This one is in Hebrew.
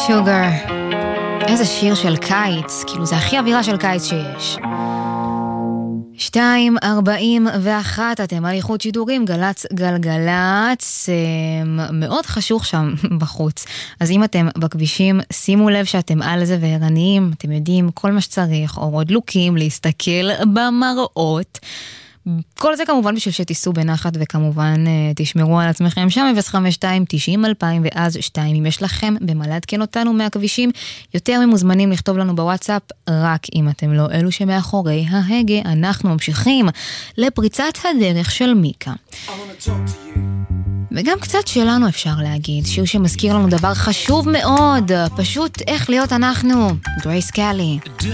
Sugar. איזה שיר של קיץ, כאילו זה הכי אווירה של קיץ שיש. 2:41, אתם על איכות שידורים, גלץ גלגלץ, מאוד חשוך שם בחוץ. אז אם אתם בכבישים, שימו לב שאתם על זה וערניים, אתם יודעים כל מה שצריך, אורות דלוקים, להסתכל במראות. כל זה כמובן בשביל שתיסעו בנחת, וכמובן תשמרו על עצמכם שם. 052-90-2000 ואז 2. אם יש לכם במה לעדכן אותנו מהכבישים, יותר ממוזמנים לכתוב לנו בוואטסאפ, רק אם אתם לא אלו שמאחורי ההגה. אנחנו ממשיכים לפריצת הדרך של מיקה, וגם קצת שלנו אפשר להגיד, שיר שמזכיר לנו דבר חשוב מאוד, פשוט איך להיות אנחנו. גרייס קאלי.